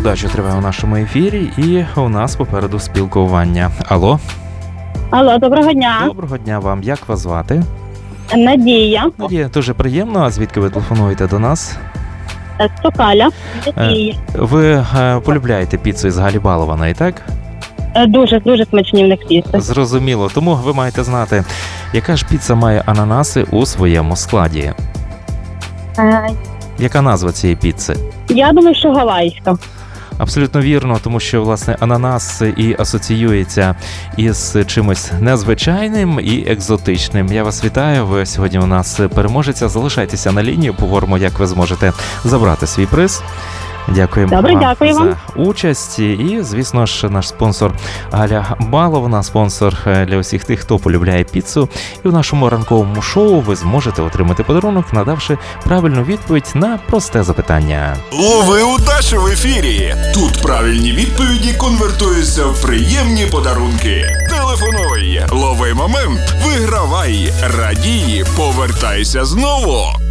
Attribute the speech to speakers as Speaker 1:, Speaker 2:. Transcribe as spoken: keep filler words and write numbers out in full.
Speaker 1: передача триває у нашому ефірі, і у нас попереду спілкування. Алло?
Speaker 2: Алло, доброго дня.
Speaker 1: Доброго дня вам. Як вас звати?
Speaker 2: Надія.
Speaker 1: Надія, дуже приємно. А звідки ви телефонуєте до нас?
Speaker 2: Е, Сокаля. Надія.
Speaker 1: Ви е, полюбляєте піцу із Галібалованої, так?
Speaker 2: Е, Дуже, дуже смачні в них піци.
Speaker 1: Зрозуміло. Тому ви маєте знати, яка ж піца має ананаси у своєму складі.
Speaker 2: Е,
Speaker 1: Яка назва цієї піци?
Speaker 2: Я думаю, що гавайська.
Speaker 1: Абсолютно вірно, тому що, власне, ананас і асоціюється із чимось незвичайним і екзотичним. Я вас вітаю, ви сьогодні у нас переможеця. Залишайтеся на лінії, поговоримо, як ви зможете забрати свій приз. Дякуємо
Speaker 2: Добре,
Speaker 1: вам
Speaker 2: дякую вам.
Speaker 1: за участь. І, звісно ж, наш спонсор Галя Баловна, спонсор для усіх тих, хто полюбляє піцу. І у нашому ранковому шоу ви зможете отримати подарунок, надавши правильну відповідь на просте запитання.
Speaker 3: Лови удачу в ефірі! Тут правильні відповіді конвертуються в приємні подарунки. Телефонуй, лови момент, вигравай, радій, повертайся знову.